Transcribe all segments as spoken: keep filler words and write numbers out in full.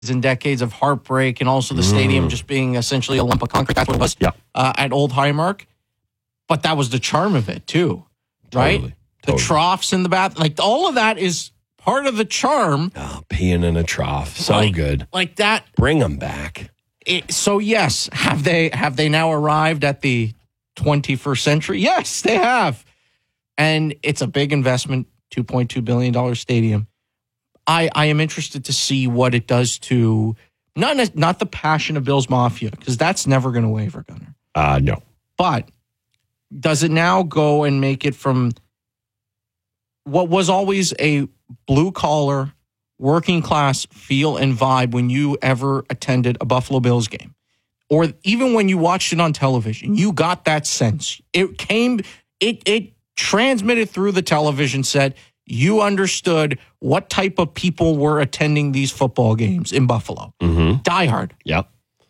and decades of heartbreak, and also the mm. stadium just being essentially a lump of concrete. That's what it was yeah. uh, at Old Highmark. But that was the charm of it too, right? Totally. The totally. troughs in the bath, like all of that is part of the charm. Oh, peeing in a trough, so like, good. Like that. Bring them back. It, so yes, have they have they now arrived at the twenty-first century? Yes, they have, and it's a big investment, two point two billion dollars stadium. I, I am interested to see what it does to not not the passion of Bills Mafia, because that's never going to waver, Gunnar. Uh, no. But does it now go and make it from what was always a blue-collar, working-class feel and vibe when you ever attended a Buffalo Bills game? Or even when you watched it on television, you got that sense. It came, it it transmitted through the television set. You understood what type of people were attending these football games in Buffalo. Mm-hmm. Diehard. Yep.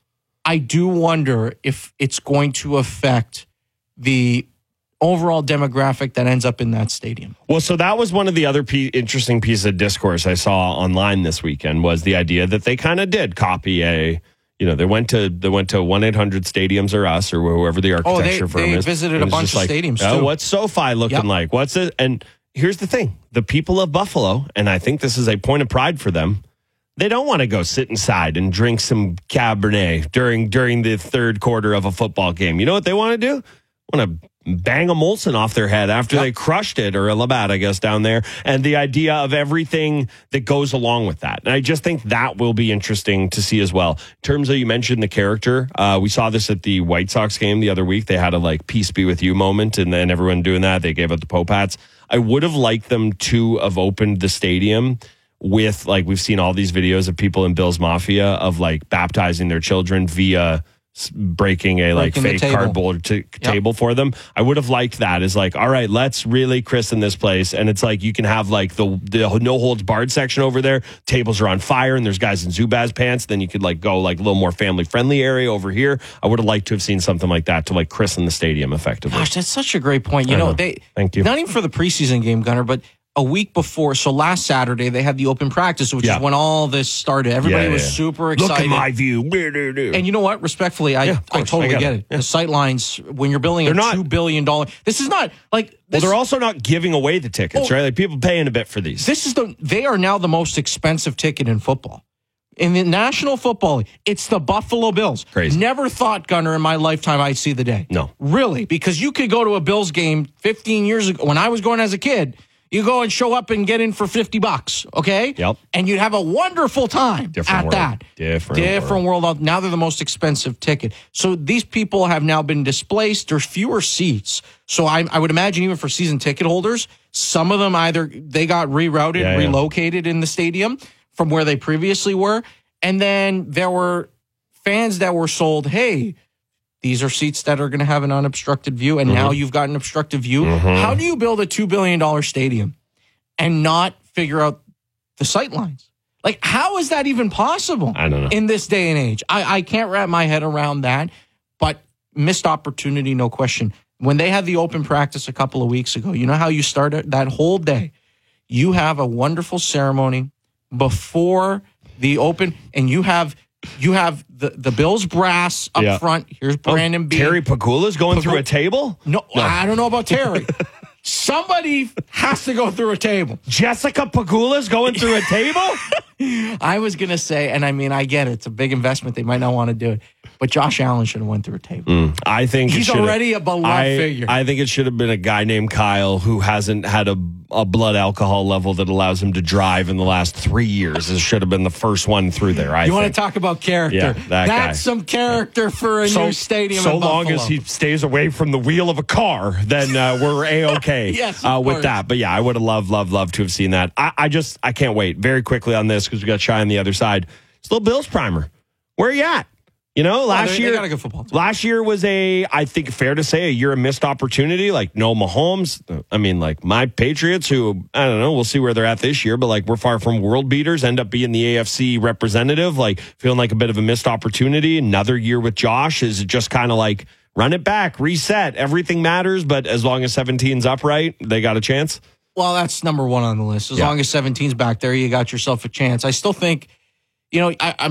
I do wonder if it's going to affect the overall demographic that ends up in that stadium. Well, so that was one of the other p- interesting pieces of discourse I saw online this weekend, was the idea that they kind of did copy a, you know, they went to they went to one eight hundred Stadiums or Us or whoever the architecture oh, they, firm they is. They visited a bunch of like, stadiums oh, too. what's SoFi looking yep. like? What's it? And here's the thing. The people of Buffalo, and I think this is a point of pride for them, they don't want to go sit inside and drink some Cabernet during during the third quarter of a football game. You know what they want to do? Want to bang a Molson off their head after yep. they crushed it, or a Labatt, I guess, down there. And the idea of everything that goes along with that. And I just think that will be interesting to see as well. In terms of, you mentioned the character, uh, we saw this at the White Sox game the other week. They had a like peace be with you moment, and then everyone doing that, they gave out the Pope hats. I would have liked them to have opened the stadium with, like, we've seen all these videos of people in Bills Mafia of like baptizing their children via breaking a like breaking fake cardboard t- yep. table for them. I would have liked that as like, all right, let's really christen this place. And it's like, you can have like the, the no holds barred section over there. Tables are on fire and there's guys in Zubaz pants. Then you could like go like a little more family friendly area over here. I would have liked to have seen something like that to like christen the stadium effectively. Gosh, that's such a great point. You know, know, they, thank you. Not even for the preseason game, Gunnar, but a week before, so last Saturday, they had the open practice, which yeah. is when all this started. Everybody yeah, yeah, was yeah. super excited. Look at my view. And you know what? Respectfully, I, yeah, I totally I get it. it. Yeah. The sight lines, when you're building they're a not, two billion dollars, this is not like... This, well, they're also not giving away the tickets, oh, right? Like people paying a bit for these. This is the... They are now the most expensive ticket in football. In the National Football League, it's the Buffalo Bills. Crazy. Never thought, Gunnar, in my lifetime I'd see the day. No. Really, because you could go to a Bills game fifteen years ago, when I was going as a kid... You go and show up and get in for fifty bucks, okay? Yep. And you'd have a wonderful time Different at world. that. Different, Different world. world. Now they're the most expensive ticket. So these people have now been displaced. There's fewer seats. So I, I would imagine even for season ticket holders, some of them either they got rerouted, yeah, relocated yeah. in the stadium from where they previously were. And then there were fans that were sold, hey, these are seats that are going to have an unobstructed view, and mm-hmm. now you've got an obstructed view. Mm-hmm. How do you build a two billion dollars stadium and not figure out the sight lines? Like, how is that even possible I don't know. in this day and age? I, I can't wrap my head around that, but missed opportunity, no question. When they had the open practice a couple of weeks ago, you know how you start that whole day? You have a wonderful ceremony before the open, and you have... You have the, the Bills brass up yeah. front. Here's Brandon oh, B. Terry Pagula's going Pagula. through a table? No, no, I don't know about Terry. Somebody has to go through a table. Jessica Pagula's going through a table? I was going to say, and I mean, I get it. It's a big investment. They might not want to do it. But Josh Allen should have went through a table. Mm, I think he's already a beloved I, figure. I think it should have been a guy named Kyle who hasn't had a, a blood alcohol level that allows him to drive in the last three years. It should have been the first one through there. I you think. want to talk about character? Yeah, that That's guy. some character for a so, new stadium. So in long Buffalo. as he stays away from the wheel of a car, then uh, we're a okay. yes, uh, with course. that. But yeah, I would have loved, loved, loved to have seen that. I, I just I can't wait. Very quickly on this because we got Shy on the other side. It's a little Bills primer. Where are you at? You know, last oh, they, year, they got a good football team. Last year was a, I think, fair to say, a year of missed opportunity. Like, no Mahomes. I mean, like, my Patriots, who, I don't know, we'll see where they're at this year, but, like, we're far from world beaters, end up being the A F C representative, like, feeling like a bit of a missed opportunity. Another year with Josh is just kind of like, run it back, reset. Everything matters, but as long as seventeen's upright, they got a chance? Well, that's number one on the list. As yeah. long as seventeen's back there, you got yourself a chance. I still think... you know, I,